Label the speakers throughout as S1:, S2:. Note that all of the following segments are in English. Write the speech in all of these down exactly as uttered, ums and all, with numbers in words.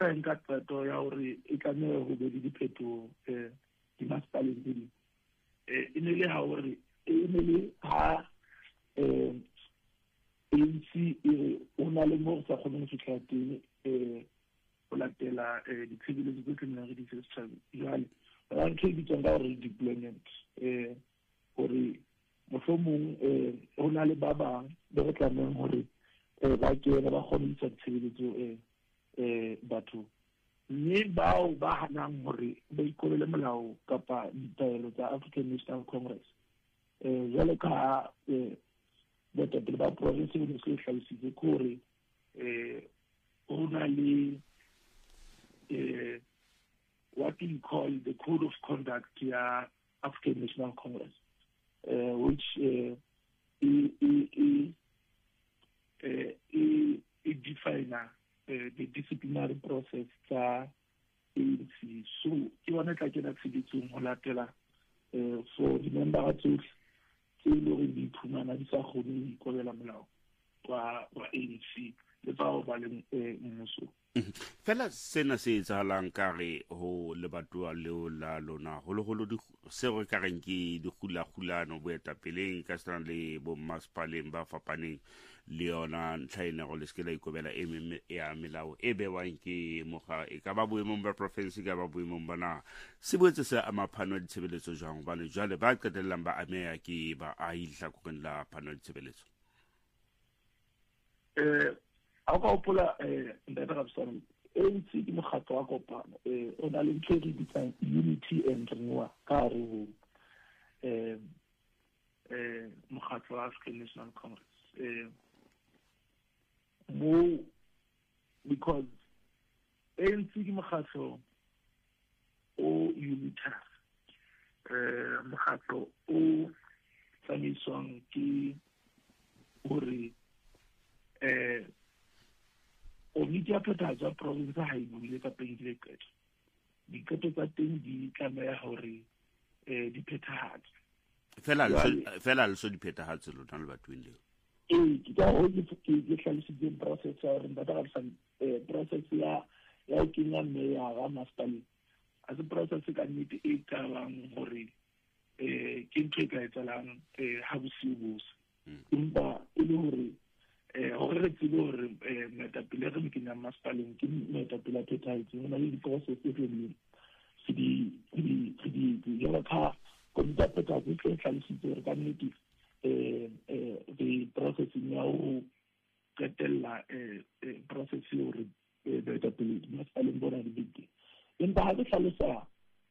S1: sa nka qeto ya hore e tlameha ho be le diphetoho eh dimasepaleng tse ding eh e ne le ha hore e ne le ha eh A N C e ona le mo sa kgonang ho fihla teng eh o latela ditshebeletso tse tlameha re di se setjhabeng jwale ba nke ditso ka hore deployment eh hore mohlomong eh ho na le ba bang ba re tlamehang hore eh ba ke ba kgone ho isa ditshebeletso eh eh batho mme bao ba hanang hore ba ikobele molao kapa ditaelo tsa African National Congress eh jwale ka eh botete ba province le se hlalositse gore eh ona le eh what we call the code of conduct ya African National Congress uh, which uh, e e e e e define uh, the disciplinary process tsa A N C. So ke bona tla ke na tshebetsong ho latela uh, for the member tsohle tse le re di phumana di sa kgone ho ikobela molao wa wa A N C le bao ba le mmuso.
S2: Fela sena se etsahalang kare ho lebatwa leo la lona ho le holo se re ka reng ke dikgulagulano boetapeleng ka sana le bo masepaleng ba fapaneng le yona ntlhaena go le skela ikobela e ya melao e bewang ke moga e ka ba boemong ba province ka ba boemong bana se boetse se ama phano ditshebeletso jang bana jwale ba qetellang ba amea ke ba a ihla go la phano ditshebeletso
S1: eh a go pola eh ndata ka tsana A N C ke mokgatlo wa kopano eh o na le ntse di bitsa unity and renewal ka re ho eh eh mokgatlo wa African National Congress eh mo because A N C ke mokgatlo o unitary eh mokgatlo o tsamaiswang ke hore eh o media phethahatso ya province ha e buile ka pengile qeto diketo tsa teng di tlameha hore eh di phethahatse
S2: fela fela le so di phethahatse lona le batweng leo
S1: eh ke ka ho ke ke hlalositse process ya re ba tla eh process ya ya o kenya me ya ga masepaleng as a process ka nnete e kabang hore eh ke ntwe ka etsalang eh ha bosibusi empa e le hore eh hore re tsile hore eh metapile re mekenya masepaleng ke metapile a phethahatse ho na le di-process tse ding se di di di di ya ka komita phethahatse ke hlalositse hore ka nnete eh eh the process ya ho qetella eh process hore metapile masepaleng bona di bite empa ha ke hlalosa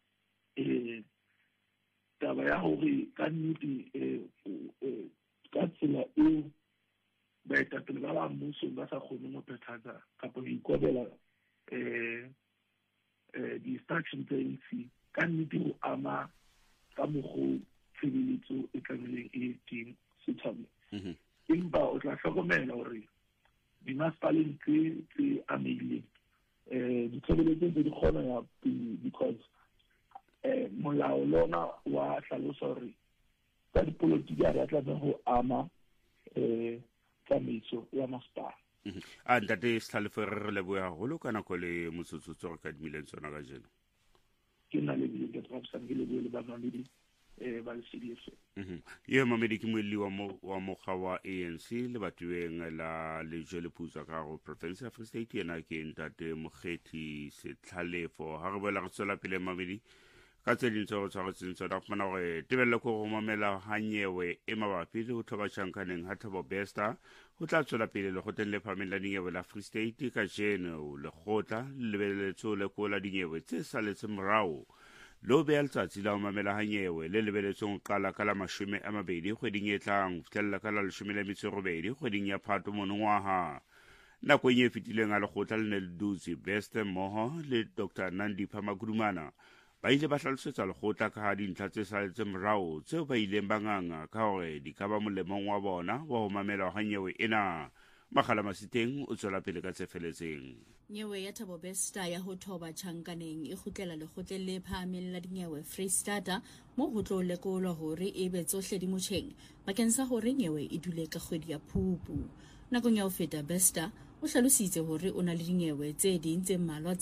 S1: eh taba ya hore ka nnete eh ka tsela e baetapele ba ba mmuso ba sa kgone ho phethahatsa kapa ho ikobela eh eh di-instruction tsa A N C ka nnete ho ama ka mokgo tshebeletso e tlameleng e teng setjhabeng empa o tla hlokomela hore dimasepaleng tse tse amehileng eh ditshebeletso tse di kgona ya because eh molao lona wa hlalosa hore ka dipolotiki a tla ho ama eh tsamaiso ya masepala
S2: a ntate Sihlalefo re re leboha haholo ka nako le motsotso re ka dimileng tsona ka jeno
S1: ke na le le trapsang ke le le ba mamedi eh ba le C D F
S2: ye mamedi ke moeli wa mo wa moga wa A N C le batweng la le jele putsa ka go province of Free State yena ke ntate Mokgethi Sihlalefo ha re boela re tswela pele mamedi ka tse dintse go tshwaretseng tsona go fana gore tebelle ko go mamela hanyewe e mabapi le go thoba tšhankaneng ha Thabo Bester go tla tswela pele le go teng le phameng la dinyewe la Free State ka jeno le gotla lebeletso le ko la dinyewe tse saletse morao lo be letsatsi la mamela hanyewe le lebeletsong qala ka la mashome a mabedi kgweding e tlang fitella ka la leshome le metso robedi kgweding ya Phato monongwaha nako e fetileng a le gotla le ne le dutse Bester mmoho le Doctor Nandi Phamagudumana ba ile ba hlalosetsa legotla ka ha dintlha tse saletse morao tseo ba ileng ba nganga ka hore di ka ba molemong wa bona wa ho mamela hanyewe ena magala masiteng o tswela pele ka tsefeletseng
S3: nyewe ya Thabo Bester ya ho thoba tjhankaneng e khutlela le khotleng le phahameng la dinyewe Free State mo ho tlo lekolwa hore e be tsohle di motjheng bakeng sa hore nyewe e dule ka kgwedi ya Phupu nakong ya ho feta Bester o hlalositse hore o na le dinyewe tse ding tse mmalwa